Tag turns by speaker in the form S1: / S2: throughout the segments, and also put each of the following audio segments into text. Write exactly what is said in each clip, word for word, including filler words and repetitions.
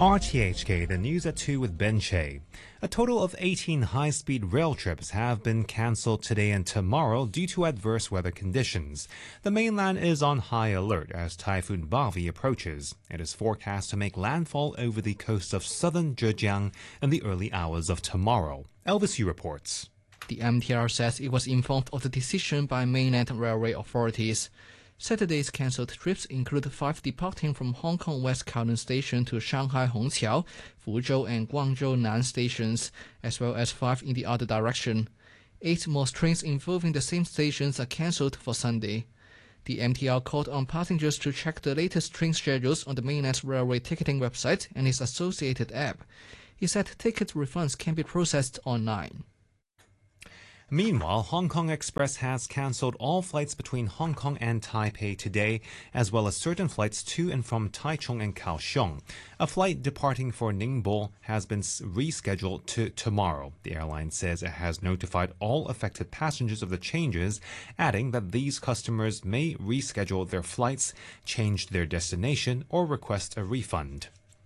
S1: R T H K, the news at two with Ben Che. A total of eighteen high-speed rail trips have been cancelled today and tomorrow due to adverse weather conditions. The mainland is on high alert as Typhoon Bavi approaches. It is forecast to make landfall over the coast of southern Zhejiang in the early hours of tomorrow. Elvis Yu reports.
S2: The M T R says it was informed of the decision by mainland railway authorities. Saturday's cancelled trips include five departing from Hong Kong West Kowloon Station to Shanghai Hongqiao, Fuzhou and Guangzhou Nan stations, as well as five in the other direction. Eight more trains involving the same stations are cancelled for Sunday. The M T R called on passengers to check the latest train schedules on the mainland railway ticketing website and its associated app. He said ticket refunds can be processed online.
S1: Meanwhile, Hong Kong Express has cancelled all flights between Hong Kong and Taipei today, as well as certain flights to and from Taichung and Kaohsiung. A flight departing for Ningbo has been rescheduled to tomorrow. The airline says it has notified all affected passengers of the changes, adding that these customers may reschedule their flights, change their destination, or request a refund.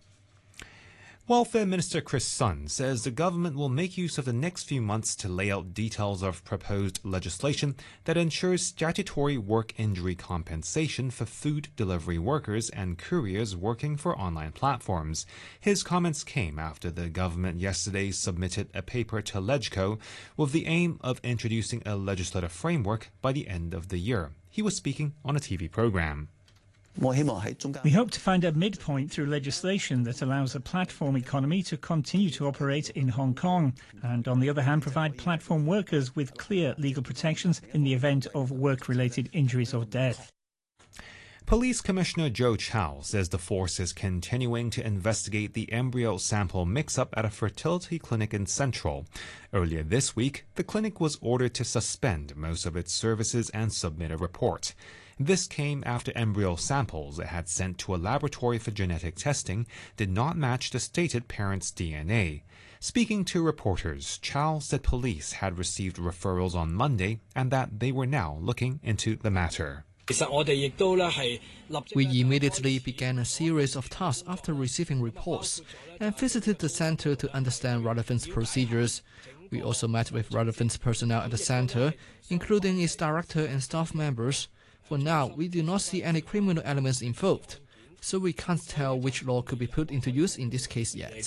S1: Welfare Minister Chris Sun says the government will make use of the next few months to lay out details of proposed legislation that ensures statutory work injury compensation for food delivery workers and couriers working for online platforms. His comments came after the government yesterday submitted a paper to LegCo with the aim of introducing a legislative framework by the end of the year. He was speaking on a T V program.
S3: We hope to find a midpoint through legislation that allows a platform economy to continue to operate in Hong Kong and, on the other hand, provide platform workers with clear legal protections in the event of work-related injuries or death.
S1: Police Commissioner Joe Chow says the force is continuing to investigate the embryo sample mix-up at a fertility clinic in Central. Earlier this week, the clinic was ordered to suspend most of its services and submit a report. This came after embryo samples it had sent to a laboratory for genetic testing did not match the stated parent's D N A. Speaking to reporters, Chow said police had received referrals on Monday and that they were now looking into the matter.
S2: We immediately began a series of tasks after receiving reports and visited the center to understand relevant procedures. We also met with relevant personnel at the center, including its director and staff members. For now, we do not see any criminal elements involved, so we can't tell which law could be put into use in this case yet.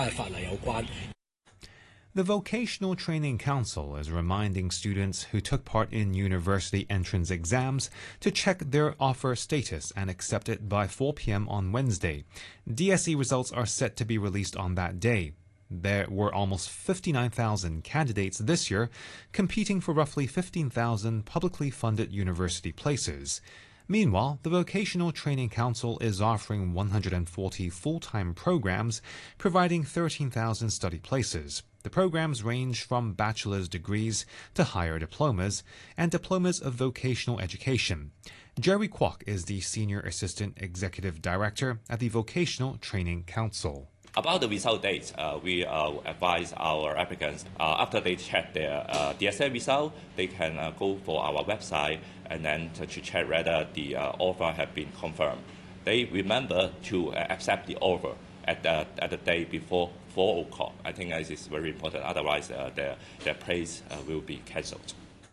S1: The Vocational Training Council is reminding students who took part in university entrance exams to check their offer status and accept it by four p m on Wednesday. D S E results are set to be released on that day. There were almost fifty-nine thousand candidates this year, competing for roughly fifteen thousand publicly funded university places. Meanwhile, the Vocational Training Council is offering one hundred forty full-time programs, providing thirteen thousand study places. The programs range from bachelor's degrees to higher diplomas and diplomas of vocational education. Jerry Kwok is the Senior Assistant Executive Director at the Vocational Training Council.
S4: About the result dates, uh, we uh, advise our applicants, uh, after they check their uh, D S A result, they can uh, go for our website and then to, to check whether the uh, offer have been confirmed. They remember to uh, accept the offer at the, at the day before four o'clock. I think this is very important, otherwise uh, their, their place uh, will be cancelled.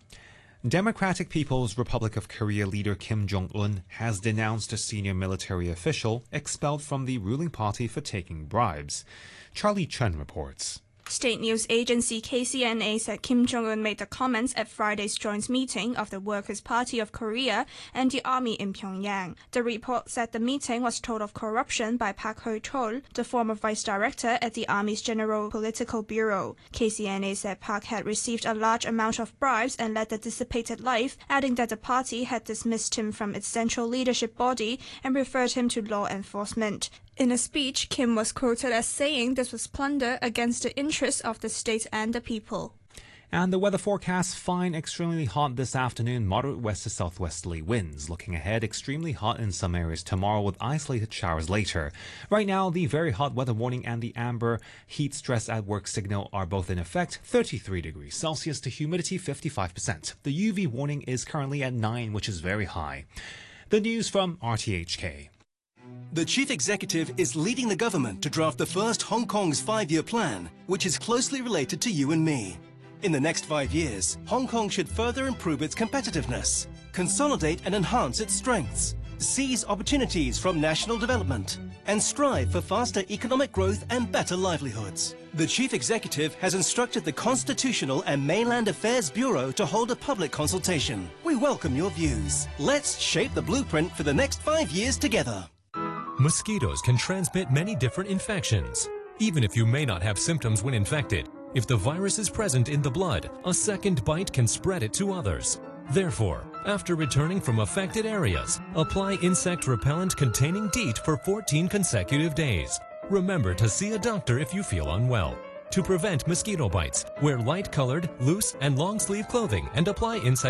S1: Democratic People's Republic of Korea leader Kim Jong-un has denounced a senior military official expelled from the ruling party for taking bribes. Charlie Chen reports.
S5: State news agency K C N A said Kim Jong-un made the comments at Friday's joint meeting of the Workers' Party of Korea and the Army in Pyongyang. The report said the meeting was told of corruption by Park Ho-chol, the former vice director at the Army's General Political Bureau. K C N A said Park had received a large amount of bribes and led a dissipated life, adding that the party had dismissed him from its central leadership body and referred him to law enforcement. In a speech, Kim was quoted as saying this was plunder against the interests of the state and the people.
S1: And the weather forecast, fine, extremely hot this afternoon, moderate west to southwesterly winds. Looking ahead, extremely hot in some areas tomorrow with isolated showers later. Right now, the very hot weather warning and the amber heat stress at work signal are both in effect. thirty-three degrees Celsius to humidity fifty-five percent. The U V warning is currently at nine, which is very high. The news from R T H K.
S6: The Chief Executive is leading the government to draft the first Hong Kong's five-year plan, which is closely related to you and me. In the next five years, Hong Kong should further improve its competitiveness, consolidate and enhance its strengths, seize opportunities from national development, and strive for faster economic growth and better livelihoods. The Chief Executive has instructed the Constitutional and Mainland Affairs Bureau to hold a public consultation. We welcome your views. Let's shape the blueprint for the next five years together.
S7: Mosquitoes can transmit many different infections. Even if you may not have symptoms when infected, if the virus is present in the blood, a second bite can spread it to others. Therefore, after returning from affected areas, apply insect repellent containing DEET for fourteen consecutive days. Remember to see a doctor if you feel unwell. To prevent mosquito bites, wear light-colored, loose, and long-sleeve clothing and apply insect